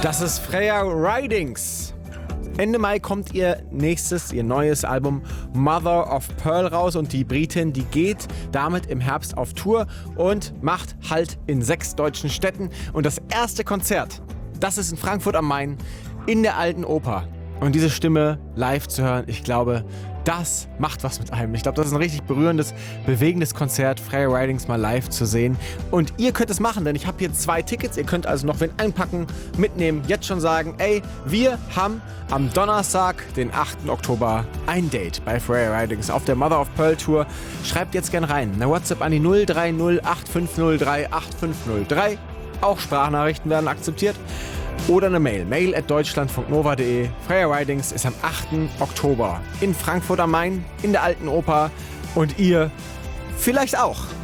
Das ist Freya Ridings. Ende Mai kommt ihr neues Album Mother of Pearl raus und die Britin, die geht damit im Herbst auf Tour und macht Halt in 6 deutschen Städten. Und das erste Konzert, das ist in Frankfurt am Main in der Alten Oper. Und diese Stimme live zu hören, ich glaube, das macht was mit einem. Ich glaube, das ist ein richtig berührendes, bewegendes Konzert, Freya Ridings mal live zu sehen. Und ihr könnt es machen, denn ich habe hier 2 Tickets. Ihr könnt also noch wen einpacken, mitnehmen, jetzt schon sagen, ey, wir haben am Donnerstag, den 8. Oktober, ein Date bei Freya Ridings auf der Mother of Pearl Tour. Schreibt jetzt gern rein. Eine WhatsApp an die 030 8503 8503. Auch Sprachnachrichten werden akzeptiert. Oder eine mail@deutschlandfunknova.de. Freya Ridings ist am 8. Oktober in Frankfurt am Main, in der Alten Oper. Und ihr vielleicht auch.